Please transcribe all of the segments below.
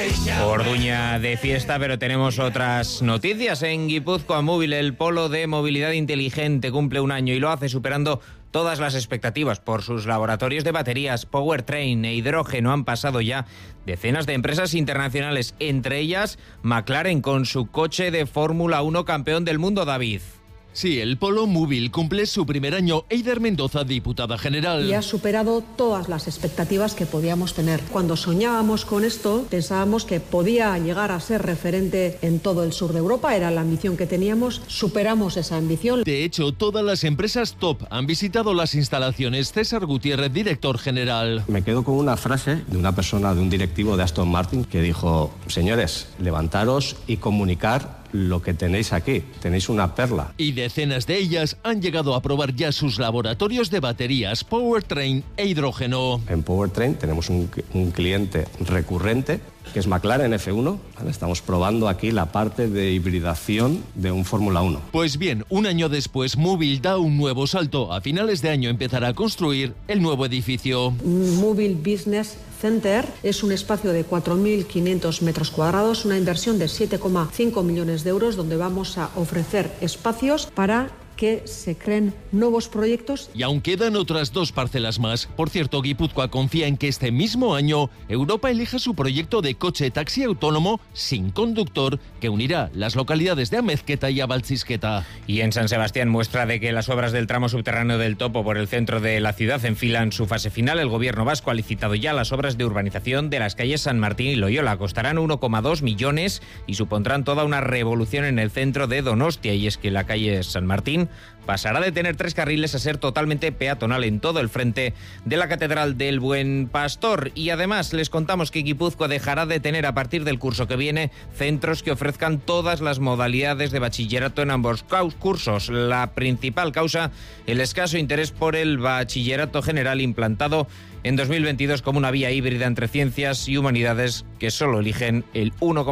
Orduña de fiesta, pero tenemos otras noticias. En Guipúzcoa Móvil, el polo de movilidad inteligente cumple un año y lo hace superando todas las expectativas por sus laboratorios de baterías, powertrain e hidrógeno. Han pasado ya decenas de empresas internacionales, entre ellas McLaren con su coche de Fórmula 1 campeón del mundo, David. Sí, el polo móvil cumple su primer año. Eider Mendoza, diputada general. Y ha superado todas las expectativas que podíamos tener. Cuando soñábamos con esto, pensábamos que podía llegar a ser referente en todo el sur de Europa. Era la ambición que teníamos. Superamos esa ambición. De hecho, todas las empresas top han visitado las instalaciones. César Gutiérrez, director general. Me quedo con una frase de una persona, de un directivo de Aston Martin, que dijo: señores, levantaros y comunicar lo que tenéis aquí. Tenéis una perla. Y decenas de ellas han llegado a probar ya sus laboratorios de baterías, powertrain e hidrógeno. En powertrain tenemos un cliente recurrente, que es McLaren F1. Estamos probando aquí la parte de hibridación de un Fórmula 1. Pues bien, un año después, Móvil da un nuevo salto. A finales de año empezará a construir el nuevo edificio. Móvil Business Center es un espacio de 4.500 metros cuadrados, una inversión de 7,5 millones de euros, donde vamos a ofrecer espacios para que se creen nuevos proyectos. Y aún quedan otras 2 parcelas más. Por cierto, Guipúzcoa confía en que este mismo año Europa elija su proyecto de coche taxi autónomo sin conductor que unirá las localidades de Amezqueta y Abaltzizqueta. Y en San Sebastián, muestra de que las obras del tramo subterráneo del Topo por el centro de la ciudad enfilan su fase final. El gobierno vasco ha licitado ya las obras de urbanización de las calles San Martín y Loyola. Costarán 1,2 millones y supondrán toda una revolución en el centro de Donostia. Y es que la calle San Martín pasará de tener 3 carriles a ser totalmente peatonal en todo el frente de la Catedral del Buen Pastor. Y además les contamos que Guipúzcoa dejará de tener a partir del curso que viene centros que ofrezcan todas las modalidades de bachillerato en ambos cursos. La principal causa, el escaso interés por el bachillerato general implantado en 2022 como una vía híbrida entre ciencias y humanidades, que solo eligen el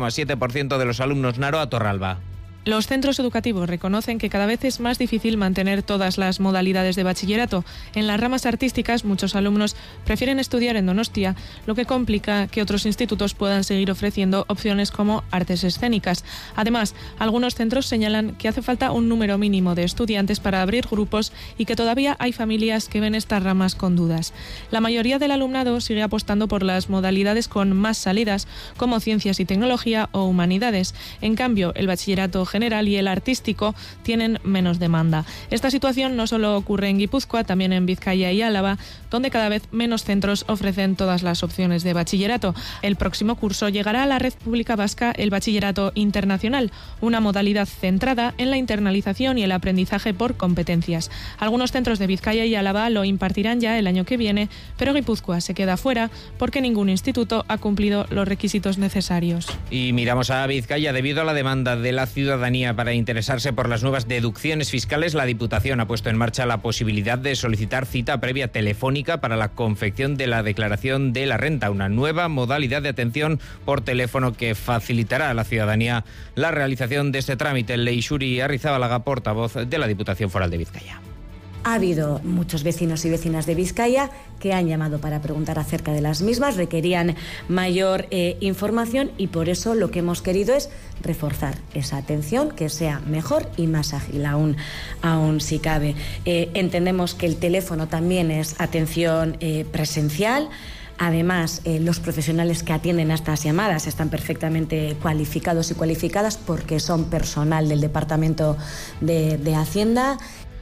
1,7% de los alumnos. Naroa Torralba. Los centros educativos reconocen que cada vez es más difícil mantener todas las modalidades de bachillerato. En las ramas artísticas, muchos alumnos prefieren estudiar en Donostia, lo que complica que otros institutos puedan seguir ofreciendo opciones como artes escénicas. Además, algunos centros señalan que hace falta un número mínimo de estudiantes para abrir grupos y que todavía hay familias que ven estas ramas con dudas. La mayoría del alumnado sigue apostando por las modalidades con más salidas, como ciencias y tecnología o humanidades. En cambio, el bachillerato general y el artístico tienen menos demanda. Esta situación no solo ocurre en Guipúzcoa, también en Vizcaya y Álava, donde cada vez menos centros ofrecen todas las opciones de bachillerato. El próximo curso llegará a la red pública vasca el bachillerato internacional, una modalidad centrada en la internalización y el aprendizaje por competencias. Algunos centros de Vizcaya y Álava lo impartirán ya el año que viene, pero Guipúzcoa se queda fuera porque ningún instituto ha cumplido los requisitos necesarios. Y miramos a Vizcaya. Debido a la demanda de la ciudadanía para interesarse por las nuevas deducciones fiscales, la Diputación ha puesto en marcha la posibilidad de solicitar cita previa telefónica para la confección de la declaración de la renta, una nueva modalidad de atención por teléfono que facilitará a la ciudadanía la realización de este trámite. Leixuri Arrizabalaga, portavoz de la Diputación Foral de Vizcaya. Ha habido muchos vecinos y vecinas de Vizcaya que han llamado para preguntar acerca de las mismas, requerían mayor información y por eso lo que hemos querido es reforzar esa atención, que sea mejor y más ágil aún si cabe. Entendemos que el teléfono también es atención presencial. Además, los profesionales que atienden a estas llamadas están perfectamente cualificados y cualificadas porque son personal del Departamento de Hacienda.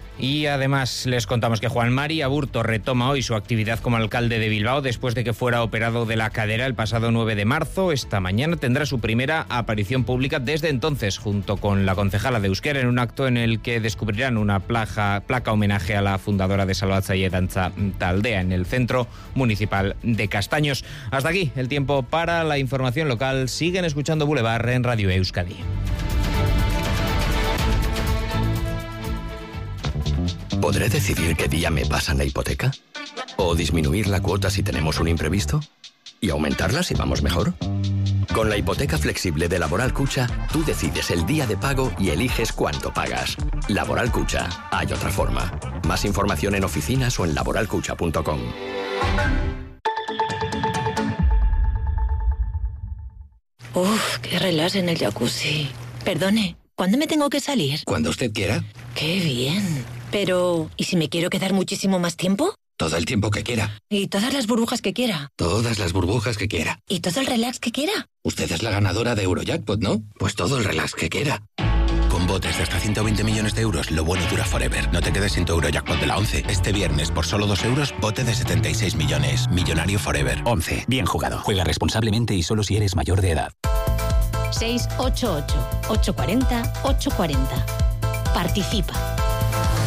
Y además les contamos que Juan Mari Aburto retoma hoy su actividad como alcalde de Bilbao después de que fuera operado de la cadera el pasado 9 de marzo. Esta mañana tendrá su primera aparición pública desde entonces, junto con la concejala de Euskera, en un acto en el que descubrirán una placa homenaje a la fundadora de Salvatzaile Dantza Taldea en el Centro Municipal de Castaños. Hasta aquí el tiempo para la información local. Siguen escuchando Boulevard en Radio Euskadi. ¿Podré decidir qué día me pasan la hipoteca? ¿O disminuir la cuota si tenemos un imprevisto? ¿Y aumentarla si vamos mejor? Con la hipoteca flexible de Laboral Cucha, tú decides el día de pago y eliges cuánto pagas. Laboral Cucha, hay otra forma. Más información en oficinas o en laboralcucha.com. Uf, qué relax en el jacuzzi. Perdone, ¿cuándo me tengo que salir? Cuando usted quiera. Qué bien. Pero, ¿y si me quiero quedar muchísimo más tiempo? Todo el tiempo que quiera. ¿Y todas las burbujas que quiera? Todas las burbujas que quiera. ¿Y todo el relax que quiera? Usted es la ganadora de Eurojackpot, ¿no? Pues todo el relax que quiera. Con botes de hasta 120 millones de euros, lo bueno dura forever. No te quedes sin tu Eurojackpot de la 11. Este viernes, por solo 2 euros, bote de 76 millones. Millonario forever. 11. Bien jugado. Juega responsablemente y solo si eres mayor de edad. 688-840-840. Participa.